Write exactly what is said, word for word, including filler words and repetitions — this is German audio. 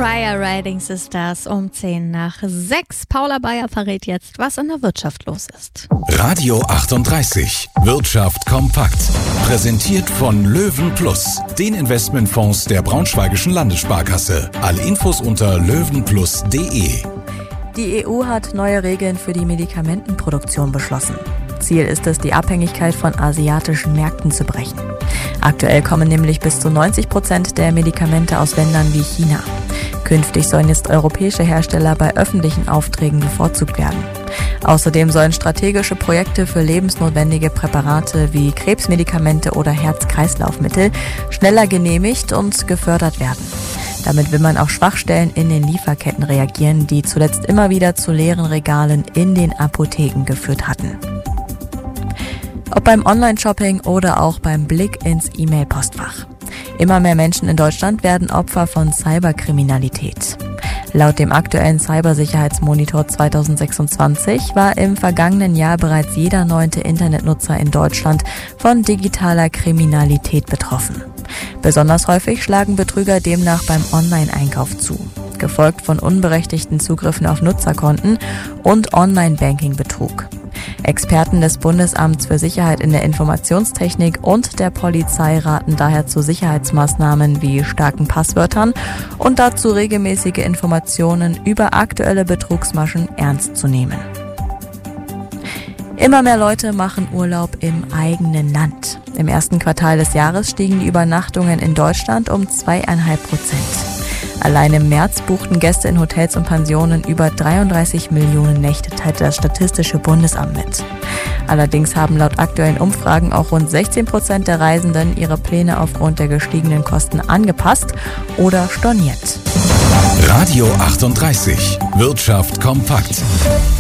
Fryer Riding Sisters um zehn nach sechs. Paula Bayer verrät jetzt, was in der Wirtschaft los ist. Radio achtunddreißig. Wirtschaft kompakt. Präsentiert von Löwen Plus, den Investmentfonds der Braunschweigischen Landessparkasse. Alle Infos unter löwenplus punkt de. Die E U hat neue Regeln für die Medikamentenproduktion beschlossen. Ziel ist es, die Abhängigkeit von asiatischen Märkten zu brechen. Aktuell kommen nämlich bis zu neunzig Prozent der Medikamente aus Ländern wie China. Künftig sollen jetzt europäische Hersteller bei öffentlichen Aufträgen bevorzugt werden. Außerdem sollen strategische Projekte für lebensnotwendige Präparate wie Krebsmedikamente oder Herz-Kreislauf-Mittel schneller genehmigt und gefördert werden. Damit will man auf Schwachstellen in den Lieferketten reagieren, die zuletzt immer wieder zu leeren Regalen in den Apotheken geführt hatten. Ob beim Online-Shopping oder auch beim Blick ins E-Mail-Postfach. Immer mehr Menschen in Deutschland werden Opfer von Cyberkriminalität. Laut dem aktuellen Cybersicherheitsmonitor zweitausendsechsundzwanzig war im vergangenen Jahr bereits jeder neunte Internetnutzer in Deutschland von digitaler Kriminalität betroffen. Besonders häufig schlagen Betrüger demnach beim Online-Einkauf zu, gefolgt von unberechtigten Zugriffen auf Nutzerkonten und Online-Banking-Betrug. Experten des Bundesamts für Sicherheit in der Informationstechnik und der Polizei raten daher zu Sicherheitsmaßnahmen wie starken Passwörtern und dazu regelmäßige Informationen über aktuelle Betrugsmaschen ernst zu nehmen. Immer mehr Leute machen Urlaub im eigenen Land. Im ersten Quartal des Jahres stiegen die Übernachtungen in Deutschland um zweieinhalb Prozent. Allein im März buchten Gäste in Hotels und Pensionen über dreiunddreißig Millionen Nächte, teilte das Statistische Bundesamt mit. Allerdings haben laut aktuellen Umfragen auch rund sechzehn Prozent der Reisenden ihre Pläne aufgrund der gestiegenen Kosten angepasst oder storniert. Radio achtunddreißig. Wirtschaft kompakt.